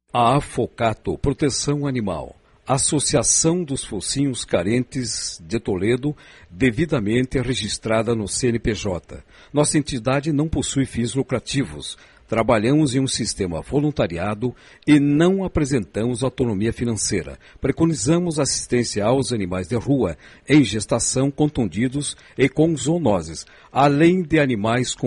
A Afocato Proteção Animal, Associação dos Focinhos Carentes de Toledo, devidamente registrada no CNPJ. Nossa entidade não possui fins lucrativos. Trabalhamos em um sistema voluntariado e não apresentamos autonomia financeira. Preconizamos assistência aos animais de rua, em gestação, contundidos e com zoonoses, além de animais com